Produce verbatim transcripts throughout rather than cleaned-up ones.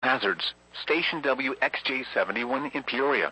hazards, station W X J seventy-one in Peoria.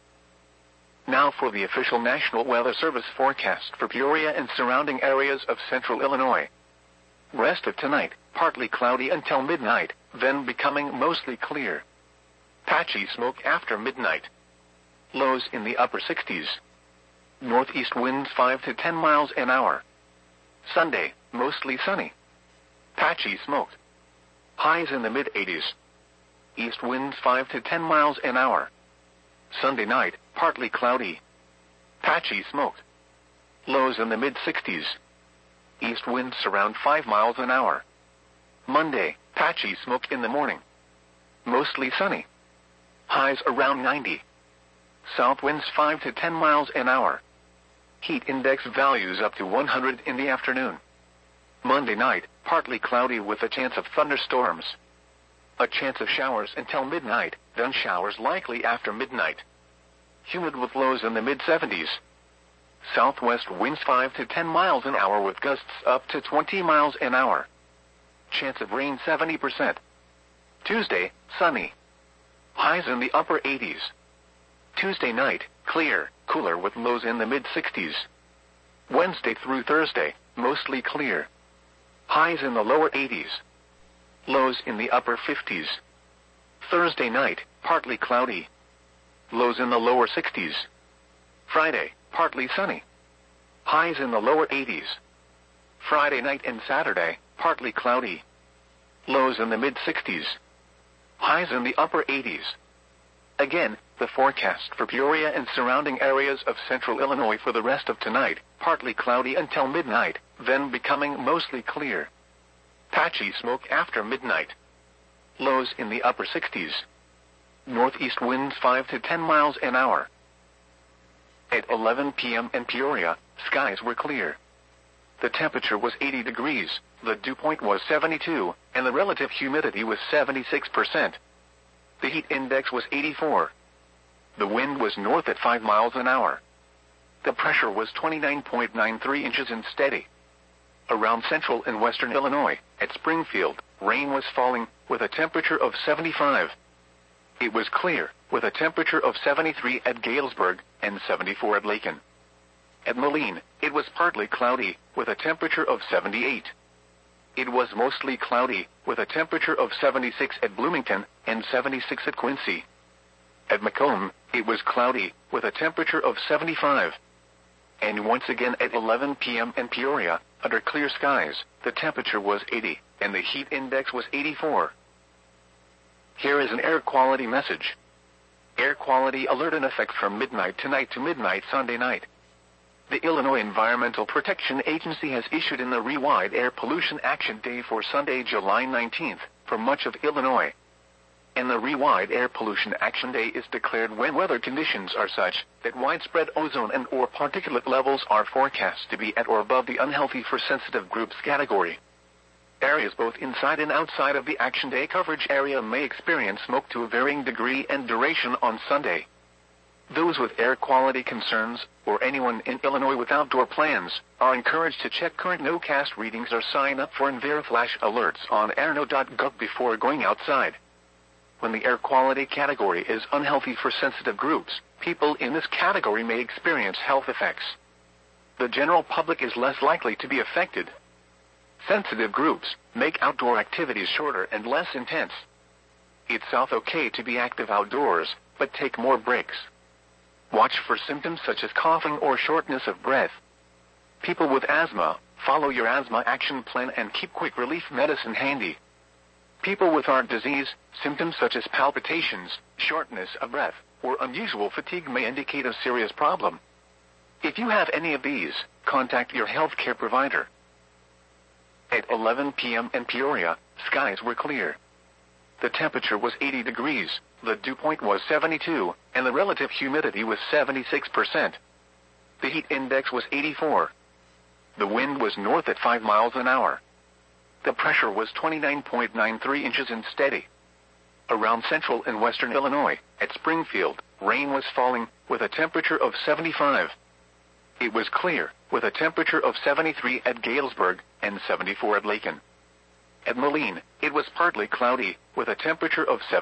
Now for the official National Weather Service forecast for Peoria and surrounding areas of central Illinois. Rest of tonight, partly cloudy until midnight, then becoming mostly clear. Patchy smoke after midnight. Lows in the upper sixties. Northeast winds five to ten miles an hour. Sunday, mostly sunny. Patchy smoke. Highs in the mid eighties. East winds five to ten miles an hour. Sunday night, partly cloudy. Patchy smoke. Lows in the mid sixties. East winds around five miles an hour. Monday, patchy smoke in the morning. Mostly sunny. Highs around ninety. South winds five to ten miles an hour. Heat index values up to one hundred in the afternoon. Monday night, partly cloudy with a chance of thunderstorms. A chance of showers until midnight, then showers likely after midnight. Humid with lows in the mid seventies. Southwest winds five to ten miles an hour with gusts up to twenty miles an hour. Chance of rain seventy percent. Tuesday, sunny. Highs in the upper eighties. Tuesday night, clear, cooler with lows in the mid sixties. Wednesday through Thursday, mostly clear. Highs in the lower eighties. Lows in the upper fifties. Thursday night, partly cloudy. Lows in the lower sixties. Friday, partly sunny. Highs in the lower eighties. Friday night and Saturday, partly cloudy. Lows in the mid sixties. Highs in the upper eighties. Again, the forecast for Peoria and surrounding areas of central Illinois for the rest of tonight, partly cloudy until midnight, then becoming mostly clear. Patchy smoke after midnight. Lows in the upper sixties. Northeast winds five to ten miles an hour. At eleven p m in Peoria, skies were clear. The temperature was eighty degrees, the dew point was seventy-two, and the relative humidity was seventy-six percent. The heat index was eighty-four. The wind was north at five miles an hour. The pressure was twenty-nine point nine three inches and steady. Around central and western Illinois, at Springfield, rain was falling, with a temperature of seventy-five. It was clear, with a temperature of seventy-three at Galesburg, and seventy-four at Lakin. At Moline, it was partly cloudy, with a temperature of seventy-eight. It was mostly cloudy, with a temperature of seventy-six at Bloomington, and seventy-six at Quincy. At Macomb, it was cloudy, with a temperature of seventy-five. And once again at eleven p m in Peoria, under clear skies, the temperature was eighty, and the heat index was eighty-four. Here is an air quality message. Air quality alert in effect from midnight tonight to midnight Sunday night. The Illinois Environmental Protection Agency has issued an Illinois Air Pollution Action Day for Sunday, July nineteenth, for much of Illinois. And the Illinois Air Pollution Action Day is declared when weather conditions are such that widespread ozone and or particulate levels are forecast to be at or above the unhealthy for sensitive groups category. Areas both inside and outside of the Action Day coverage area may experience smoke to a varying degree and duration on Sunday. Those with air quality concerns, or anyone in Illinois with outdoor plans, are encouraged to check current no-cast readings or sign up for EnviroFlash alerts on airno dot gov before going outside. When the air quality category is unhealthy for sensitive groups, people in this category may experience health effects. The general public is less likely to be affected. Sensitive groups make outdoor activities shorter and less intense. It's okay to be active outdoors, but take more breaks. Watch for symptoms such as coughing or shortness of breath. People with asthma, follow your asthma action plan and keep quick relief medicine handy. People with heart disease, symptoms such as palpitations, shortness of breath, or unusual fatigue may indicate a serious problem. If you have any of these, contact your healthcare provider. At eleven p m in Peoria, skies were clear. The temperature was eighty degrees, the dew point was seventy-two, and the relative humidity was seventy-six percent. The heat index was eighty-four. The wind was north at five miles an hour. The pressure was twenty-nine point nine three inches and steady. Around central and western Illinois, at Springfield, rain was falling, with a temperature of seventy-five. It was clear, with a temperature of seventy-three at Galesburg, and seventy-four at Lakin. At Moline, it was partly cloudy, with a temperature of seventy.